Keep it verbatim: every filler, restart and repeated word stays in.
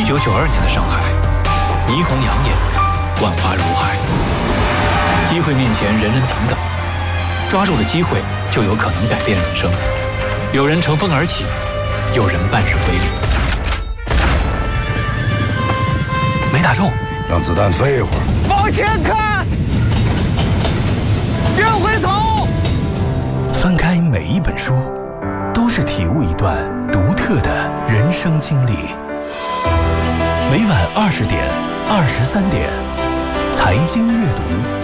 九九二年的上海，霓虹养眼，万花如海。机会面前，人人平等，抓住了机会，就有可能改变人生。有人乘风而起，有人半日归零。没打中， 让子弹飞一会儿。 往前看，别回头。 翻开每一本书，都是体悟一段独特的人生经历。每晚二十点、二十三点，财经阅读。